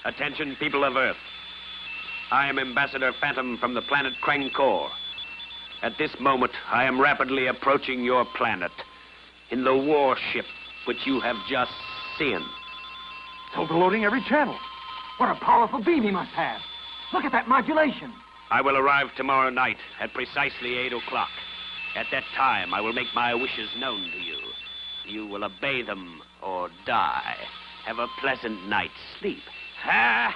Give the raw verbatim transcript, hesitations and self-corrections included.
Attention, people of Earth. I am Ambassador Phantom from the planet Krangkor. At this moment, I am rapidly approaching your planet in the warship which you have just seen. It's overloading every channel. What a powerful beam he must have. Look at that modulation. I will arrive tomorrow night at precisely eight o'clock. At that time, I will make my wishes known to you. You will obey them or die. Have a pleasant night's sleep. Ha!